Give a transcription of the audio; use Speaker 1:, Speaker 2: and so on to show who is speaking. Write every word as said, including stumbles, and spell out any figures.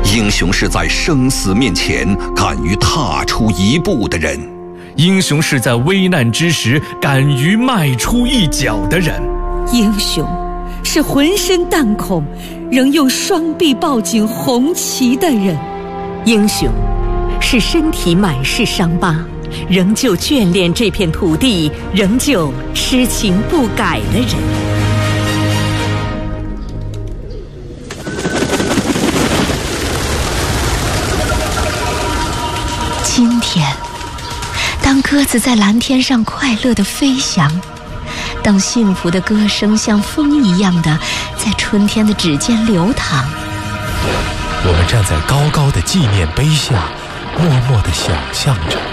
Speaker 1: 英雄是在生死面前敢于踏出一步的人，
Speaker 2: 英雄是在危难之时敢于迈出一脚的人，
Speaker 3: 英雄是浑身弹孔仍用双臂抱紧红旗的人，
Speaker 4: 英雄是身体满是伤疤仍旧眷恋这片土地，仍旧痴情不改的人。今天，当鸽子在蓝天上快乐地飞翔，当幸福的歌声像风一样的在春天的指尖流淌，
Speaker 5: 我们站在高高的纪念碑下，默默地想象着